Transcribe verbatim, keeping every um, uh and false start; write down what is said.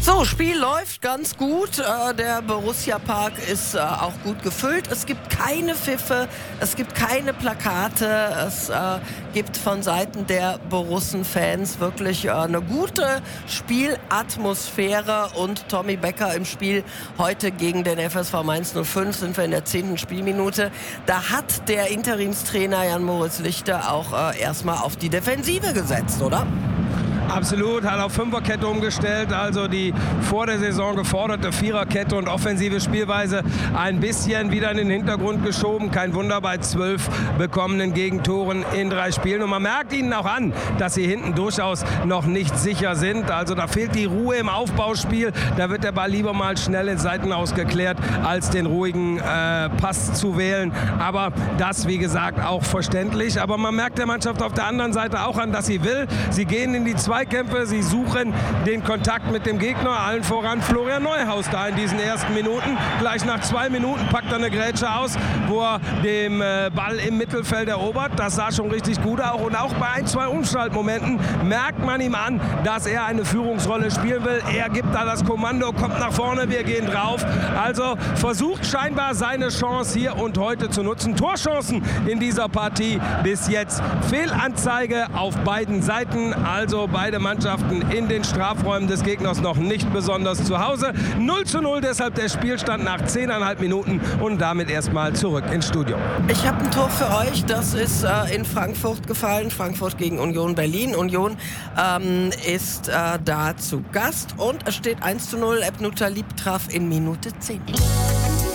So, Spiel läuft ganz gut. Äh, der Borussia Park ist äh, auch gut gefüllt. Es gibt keine Pfiffe, es gibt keine Plakate. Es äh, gibt von Seiten der Borussen-Fans wirklich äh, eine gute Spielatmosphäre. Und Tommy Becker im Spiel heute gegen den F S V Mainz null fünf sind wir in der zehnten Spielminute. Da hat der Interimstrainer Jan-Moritz Lichter auch äh, erstmal auf die Defensive gesetzt, oder? Absolut, hat auf Fünferkette umgestellt, also die vor der Saison geforderte Viererkette und offensive Spielweise ein bisschen wieder in den Hintergrund geschoben. Kein Wunder bei zwölf bekommenen Gegentoren in drei Spielen. Und man merkt ihnen auch an, dass sie hinten durchaus noch nicht sicher sind. Also da fehlt die Ruhe im Aufbauspiel. Da wird der Ball lieber mal schnell in Seiten ausgeklärt, als den ruhigen äh, Pass zu wählen. Aber das, wie gesagt, auch verständlich. Aber man merkt der Mannschaft auf der anderen Seite auch an, dass sie will. Sie gehen in die zwei Zweikämpfe, sie suchen den Kontakt mit dem Gegner, allen voran Florian Neuhaus da in diesen ersten Minuten. Gleich nach zwei Minuten packt er eine Grätsche aus, wo er den äh, Ball im Mittelfeld erobert. Das sah schon richtig gut aus. Und auch bei ein, zwei Umschaltmomenten merkt man ihm an, dass er eine Führungsrolle spielen will. Er gibt da das Kommando, kommt nach vorne, wir gehen drauf. Also versucht scheinbar seine Chance hier und heute zu nutzen. Torchancen in dieser Partie bis jetzt. Fehlanzeige auf beiden Seiten, also bei Beide Mannschaften in den Strafräumen des Gegners noch nicht besonders zu Hause. null zu null deshalb der Spielstand nach zehneinhalb Minuten und damit erstmal zurück ins Studio. Ich habe ein Tor für euch, das ist äh, in Frankfurt gefallen. Frankfurt gegen Union Berlin. Union ähm, ist äh, da zu Gast und es steht eins zu null. Ebnu Talib traf in Minute zehn.